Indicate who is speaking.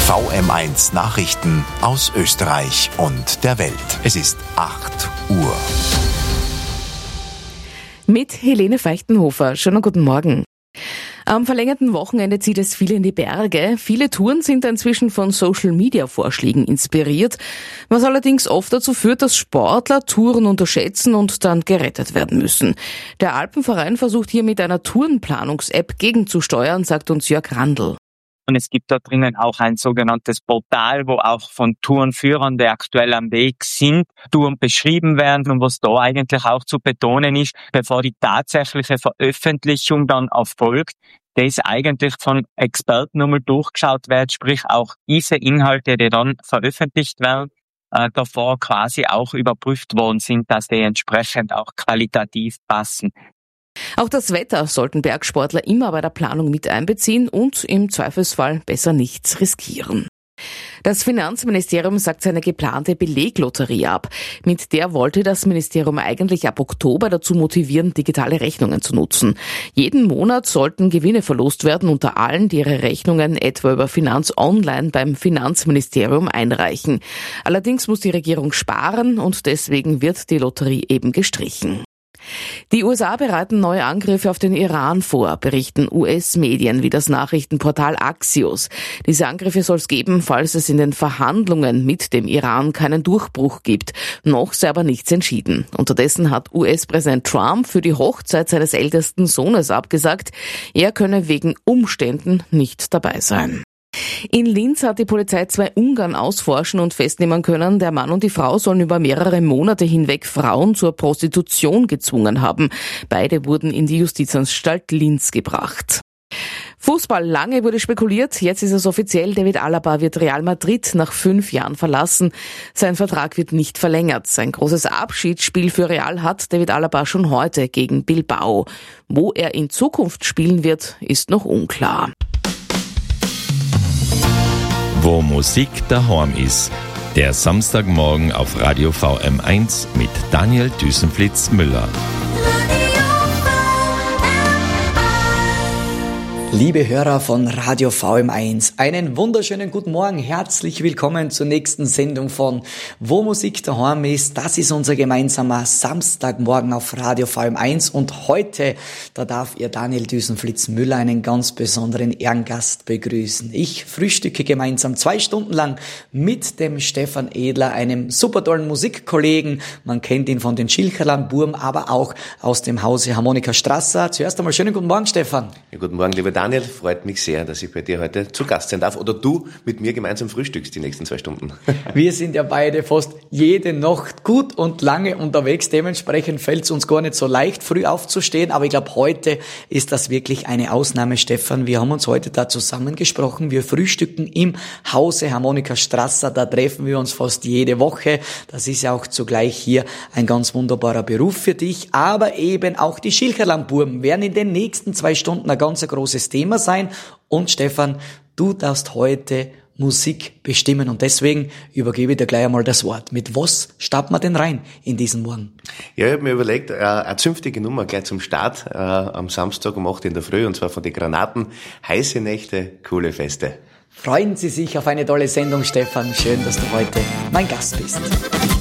Speaker 1: VM1 Nachrichten aus Österreich und der Welt. Es ist 8 Uhr.
Speaker 2: Mit Helene Feichtenhofer. Schönen guten Morgen. Am verlängerten Wochenende zieht es viele in die Berge. Viele Touren sind inzwischen von Social-Media-Vorschlägen inspiriert, was allerdings oft dazu führt, dass Sportler Touren unterschätzen und dann gerettet werden müssen. Der Alpenverein versucht hier mit einer Tourenplanungs-App gegenzusteuern, sagt uns Jörg Randl.
Speaker 3: Und es gibt da drinnen auch ein sogenanntes Portal, wo auch von Tourenführern, die aktuell am Weg sind, Touren beschrieben werden. Und was da eigentlich auch zu betonen ist, bevor die tatsächliche Veröffentlichung dann erfolgt, das eigentlich von Experten nochmal durchgeschaut wird, sprich auch diese Inhalte, die dann veröffentlicht werden, davor quasi auch überprüft worden sind, dass die entsprechend auch qualitativ passen.
Speaker 2: Auch das Wetter sollten Bergsportler immer bei der Planung mit einbeziehen und im Zweifelsfall besser nichts riskieren. Das Finanzministerium sagt seine geplante Beleglotterie ab. Mit der wollte das Ministerium eigentlich ab Oktober dazu motivieren, digitale Rechnungen zu nutzen. Jeden Monat sollten Gewinne verlost werden unter allen, die ihre Rechnungen etwa über Finanz Online beim Finanzministerium einreichen. Allerdings muss die Regierung sparen und deswegen wird die Lotterie eben gestrichen. Die USA bereiten neue Angriffe auf den Iran vor, berichten US-Medien wie das Nachrichtenportal Axios. Diese Angriffe soll es geben, falls es in den Verhandlungen mit dem Iran keinen Durchbruch gibt. Noch sei aber nichts entschieden. Unterdessen hat US-Präsident Trump für die Hochzeit seines ältesten Sohnes abgesagt. Er könne wegen Umständen nicht dabei sein. In Linz hat die Polizei 2 Ungarn ausforschen und festnehmen können, der Mann und die Frau sollen über mehrere Monate hinweg Frauen zur Prostitution gezwungen haben. Beide wurden in die Justizanstalt Linz gebracht. Fußball. Lange wurde spekuliert, jetzt ist es offiziell, David Alaba wird Real Madrid nach 5 Jahren verlassen. Sein Vertrag wird nicht verlängert. Sein großes Abschiedsspiel für Real hat David Alaba schon heute gegen Bilbao. Wo er in Zukunft spielen wird, ist noch unklar.
Speaker 4: Wo Musik daheim ist. Der Samstagmorgen auf Radio VM1 mit Daniel Düsenflitz-Müller.
Speaker 5: Liebe Hörer von Radio VM1, einen wunderschönen guten Morgen, herzlich willkommen zur nächsten Sendung von Wo Musik daheim ist. Das ist unser gemeinsamer Samstagmorgen auf Radio VM1 und heute, da darf ihr Daniel Düsenflitz-Müller einen ganz besonderen Ehrengast begrüßen. Ich frühstücke gemeinsam 2 Stunden lang mit dem Stefan Edler, einem super tollen Musikkollegen. Man kennt ihn von den Schilcherland-Burm, aber auch aus dem Hause Harmonika Strasser. Zuerst einmal schönen guten Morgen, Stefan.
Speaker 6: Ja, guten Morgen, lieber Daniel, freut mich sehr, dass ich bei dir heute zu Gast sein darf oder du mit mir gemeinsam frühstückst die nächsten 2 Stunden.
Speaker 5: Wir sind ja beide fast jede Nacht gut und lange unterwegs, dementsprechend fällt es uns gar nicht so leicht, früh aufzustehen, aber ich glaube, heute ist das wirklich eine Ausnahme, Stefan. Wir haben uns heute da zusammengesprochen, wir frühstücken im Hause Harmonika Strasser, da treffen wir uns fast jede Woche. Das ist ja auch zugleich hier ein ganz wunderbarer Beruf für dich, aber eben auch die Schilcherland-Burm werden in den nächsten 2 Stunden ein ganz großes Thema sein. Und Stefan, du darfst heute Musik bestimmen und deswegen übergebe ich dir gleich einmal das Wort. Mit was starten wir denn rein in diesen Morgen?
Speaker 6: Ja, ich habe mir überlegt, eine zünftige Nummer gleich zum Start am Samstag um 8 in der Früh und zwar von den Granaten. Heiße Nächte, coole Feste.
Speaker 5: Freuen Sie sich auf eine tolle Sendung, Stefan. Schön, dass du heute mein Gast bist.